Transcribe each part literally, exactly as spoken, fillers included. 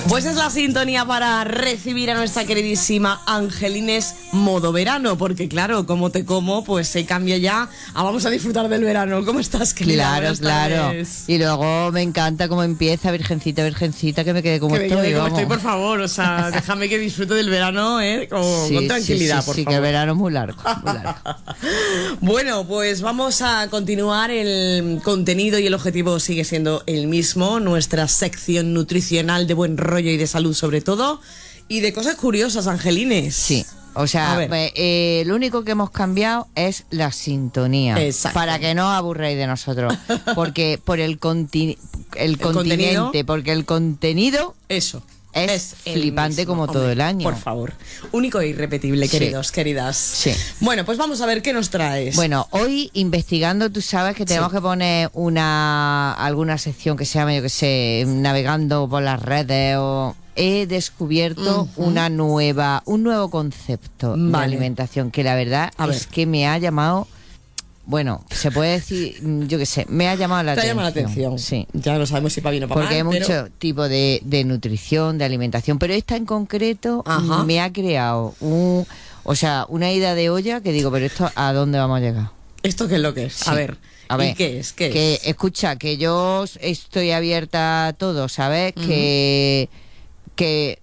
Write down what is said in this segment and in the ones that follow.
Pues es la sintonía para recibir a nuestra queridísima Angelines modo verano, porque claro, como te como, pues se cambia ya a vamos a disfrutar del verano. ¿Cómo estás, querida? Claro, Buenas claro. tardes. Y luego me encanta cómo empieza, virgencita, virgencita, que me quede como que me estoy, quede como vamos. estoy, por favor, o sea, déjame que disfrute del verano, ¿eh? Con, Sí, con tranquilidad, sí, sí, por sí, favor. que el verano es muy largo, muy largo. Bueno, pues vamos a continuar. El contenido y el objetivo sigue siendo el mismo, nuestra sección nutricional de buen rollo y de salud sobre todo, y de cosas curiosas, Angelines. Sí. O sea, eh, lo único que hemos cambiado es la sintonía. Exacto. Para que no os aburráis de nosotros. Porque por el, conti el, el continente, contenido, porque el contenido... Eso. Es, es flipante mismo, como hombre, todo el año. Por favor. Único e irrepetible, queridos, sí. queridas. Sí. Bueno, pues vamos a ver qué nos traes. Bueno, hoy investigando, tú sabes que tenemos sí. que poner una alguna sección que se llama, yo que sé, navegando por las redes o... He descubierto uh-huh. una nueva, un nuevo concepto vale. de alimentación que la verdad a es ver. que me ha llamado, bueno, se puede decir, yo qué sé, me ha llamado la ¿Te atención. Te ha llamado la atención. Sí. Ya no sabemos si para bien o para Porque mal. hay pero... mucho tipo de, de nutrición, de alimentación, pero esta en concreto uh-huh. me ha creado un, o sea, una ida de olla que digo, pero esto ¿a dónde vamos a llegar? ¿Esto qué es lo que es? Sí. A ver. A ver, ¿y qué es? ¿Qué que, es? Escucha, que yo estoy abierta a todo, ¿sabes? Uh-huh. Que que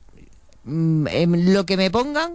mm, lo que me pongan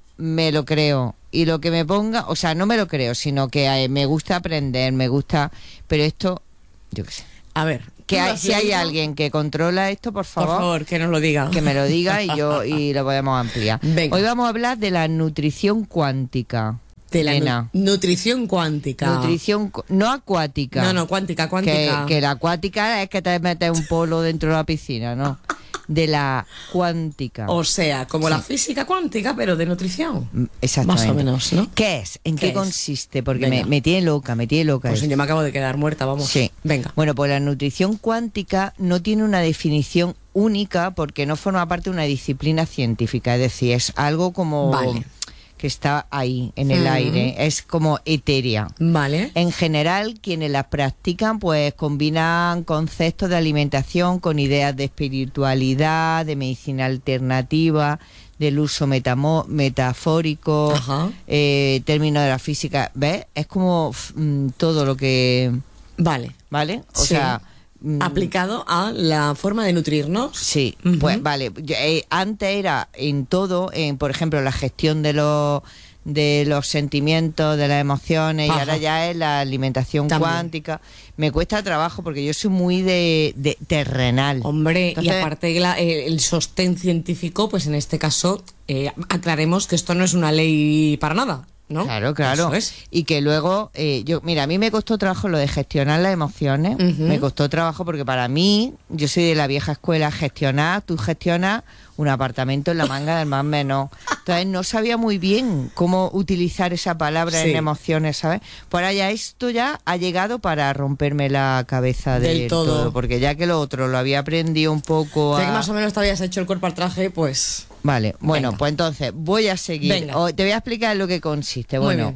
me lo creo, y lo que me ponga, o sea, no me lo creo, sino que eh, me gusta aprender, me gusta, pero esto, yo qué sé. A ver, que hay, si hay alguien que controla esto, por favor, por favor, que nos lo diga, que me lo diga y yo y lo podemos ampliar. Venga. Hoy vamos a hablar de la nutrición cuántica. De la nu nutrición cuántica. Nutrición, no acuática. No, no, cuántica, cuántica. Que, que la acuática es que te metes un polo dentro de la piscina, ¿no? De la cuántica. O sea, como sí. la física cuántica, pero de nutrición. Exactamente. Más o menos, ¿no? ¿Qué es? ¿En qué, ¿Qué consiste? Porque me, me tiene loca, me tiene loca. Pues esto. yo me acabo de quedar muerta, vamos. Sí. Venga. Bueno, pues la nutrición cuántica no tiene una definición única porque no forma parte de una disciplina científica. Es decir, es algo como... Vale. que está ahí, en el uh-huh. aire, es como etérea. Vale. En general, quienes las practican, pues combinan conceptos de alimentación con ideas de espiritualidad, de medicina alternativa, del uso metamo metafórico, uh-huh. eh, términos de la física. ¿Ves? Es como mm, todo lo que... Vale. ¿Vale? O sí. sea... aplicado a la forma de nutrirnos. Sí, uh-huh. pues vale. Eh, antes era en todo, en por ejemplo la gestión de los de los sentimientos, de las emociones, Ajá. y ahora ya es la alimentación También. cuántica. Me cuesta trabajo porque yo soy muy de, de terrenal. Hombre, Entonces, y aparte la, eh, el sostén científico, pues en este caso eh, aclaremos que esto no es una ley para nada. ¿No? Claro, claro. Es. Y que luego, eh, yo, mira, a mí me costó trabajo lo de gestionar las emociones. Uh-huh. Me costó trabajo porque para mí, yo soy de la vieja escuela, gestionar, tú gestionas un apartamento en la manga del más menor. Entonces no sabía muy bien cómo utilizar esa palabra sí. en emociones, ¿sabes? Por allá esto ya ha llegado para romperme la cabeza del, del todo. todo. Porque ya que lo otro lo había aprendido un poco a... Ya que más o menos te habías hecho el cuerpo al traje, pues... Vale, bueno, Venga. pues entonces voy a seguir. O, te voy a explicar lo que consiste. Bueno,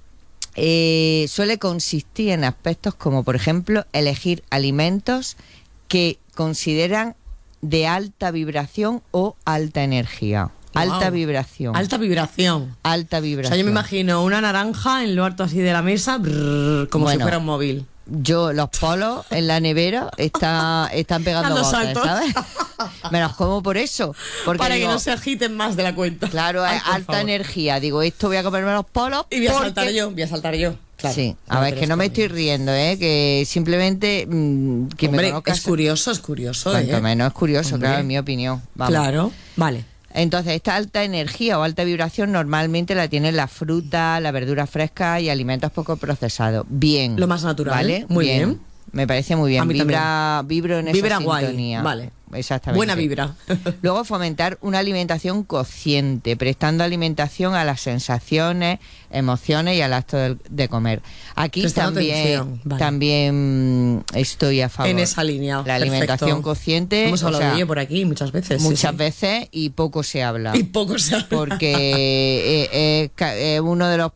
eh, suele consistir en aspectos como, por ejemplo, elegir alimentos que consideran de alta vibración o alta energía. Wow. Alta vibración. Alta vibración. Alta vibración. O sea, yo me imagino una naranja en lo alto así de la mesa, brrr, como bueno, si fuera un móvil. Yo, los polos en la nevera está, están pegando botes, ¿sabes? Me los como por eso. Porque Para digo, que no se agiten más de la cuenta. Claro, Ay, alta favor. energía. Digo, esto voy a comerme los polos. Y voy a porque... saltar yo, voy a saltar yo. Claro, sí, a ver, que no me estoy riendo, ¿eh? Que simplemente mmm, que Hombre, me conozcas. Es curioso, es curioso. Cuanto ¿eh? menos es curioso, Hombre. claro, en mi opinión. Vamos. Claro, vale. Entonces, esta alta energía o alta vibración normalmente la tienen la fruta, la verdura fresca y alimentos poco procesados. Bien. Lo más natural. ¿Vale? Muy bien. bien. Me parece muy bien. A mí Vibra, vibro en Vibra esa guay. sintonía. Vale. Exactamente. Buena vibra. Luego fomentar una alimentación consciente, prestando alimentación a las sensaciones, emociones y al acto de, de comer. Aquí Prestando también, vale. también estoy a favor. En esa línea. La Perfecto. Alimentación consciente. Hemos hablado o sea, de ello por aquí muchas veces. Muchas sí, veces y poco se habla. Y poco se habla. Porque es eh, eh, uno de los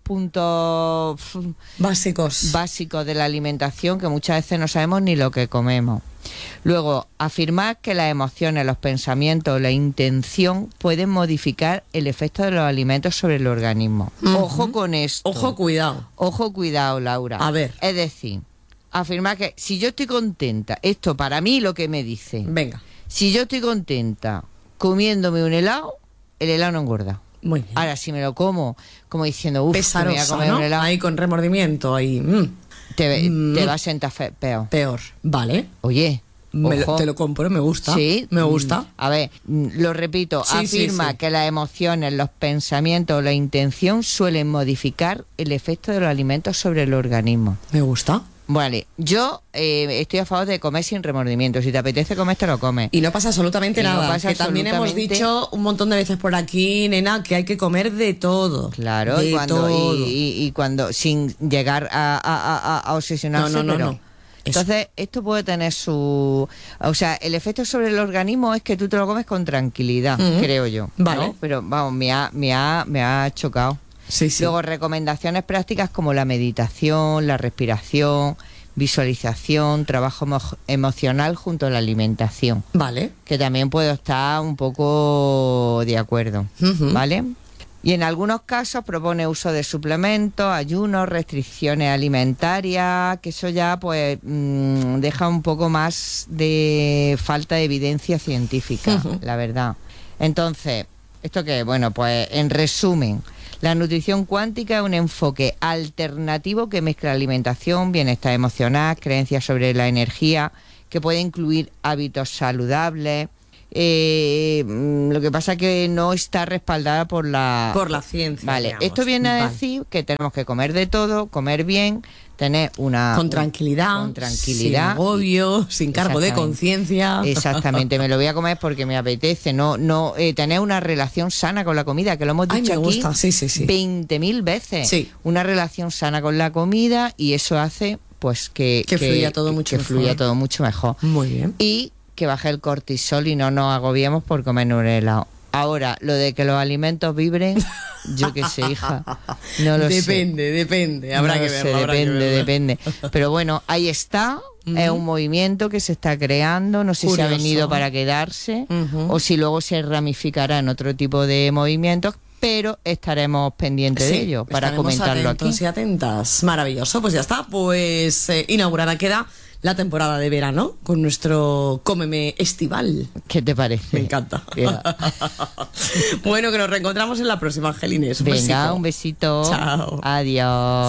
puntos básicos básicos de la alimentación que muchas veces no sabemos ni lo que comemos. Luego, afirmar que las emociones, los pensamientos, la intención pueden modificar el efecto de los alimentos sobre el organismo. Uh-huh. Ojo con esto. Ojo, cuidado. Ojo, cuidado, Laura. A ver. Es decir, afirmar que si yo estoy contenta, esto para mí lo que me dice. Venga. Si yo estoy contenta comiéndome un helado, el helado no engorda. Muy bien. Ahora, si me lo como, como diciendo, uff, pesarosa, me voy a comer ¿no? un helado. Ahí con remordimiento, ahí. Mm. Te, Mm. te va a sentar fe- peor. Peor. Vale. Oye, Me lo- ojo. te lo compro, me gusta. Sí, Me gusta. Mm, A ver, mm, lo repito, Sí, sí, afirma sí. que las emociones, los pensamientos o la intención suelen modificar el efecto de los alimentos sobre el organismo. Me gusta. Vale, yo eh, estoy a favor de comer sin remordimiento. Si te apetece comer, te lo comes. Y no pasa absolutamente Y no nada. pasa que también hemos absolutamente- dicho un montón de veces por aquí, nena, que hay que comer de todo. Claro, de y cuando, todo. y, y- y cuando sin llegar a, a- a- a obsesionarse, No, no, no, pero- no. Eso. Entonces, esto puede tener su... O sea, el efecto sobre el organismo es que tú te lo comes con tranquilidad, Ujú. creo yo. Vale. ¿no? Pero vamos, me ha, me ha, me ha chocado. Sí, sí. Luego, recomendaciones prácticas como la meditación, la respiración, visualización, trabajo emo- emocional junto a la alimentación, Vale. que también puedo estar un poco de acuerdo, Ujú. ¿vale? Y en algunos casos propone uso de suplementos, ayunos, restricciones alimentarias, que eso ya pues mm, deja un poco más de falta de evidencia científica, Ujú. la verdad. Entonces, ¿esto qué? Bueno, pues en resumen, la nutrición cuántica es un enfoque alternativo que mezcla alimentación, bienestar emocional, creencias sobre la energía, que puede incluir hábitos saludables. Eh, mm, lo que pasa es que no está respaldada por la... Por la ciencia. Vale, digamos. esto viene a Vale. decir que tenemos que comer de todo, comer bien, tener una... Con tranquilidad. Con tranquilidad. Sin agobio, sin cargo de Exactamente. conciencia. Exactamente, me lo voy a comer porque me apetece, no, no eh, tener una relación sana con la comida, que lo hemos Ay, dicho me aquí gusta, sí, sí, sí. veinte mil veces. Sí. Una relación sana con la comida y eso hace pues que, Que fluya todo mucho que mejor. fluya todo mucho mejor. Muy bien. Y que baje el cortisol y no nos agobiemos por comer un helado. Ahora, lo de que los alimentos vibren, yo qué sé, hija, no lo sé. Depende, depende. Habrá No que lo sé, verlo. habrá que depende, verlo. depende. Pero bueno, ahí está. Es un movimiento que se está creando. No sé si ha Curioso. venido para quedarse Ujú. o si luego se ramificará en otro tipo de movimientos, pero estaremos pendientes Sí, de ello para estaremos comentarlo atentos aquí. y atentas. Maravilloso, pues ya está. Pues eh, inaugurada queda la temporada de verano con nuestro Cómeme estival. ¿Qué te parece? Me encanta. Yeah. Bueno, que nos reencontramos en la próxima, Angelines. Un Venga, besito. un besito. Chao. Adiós.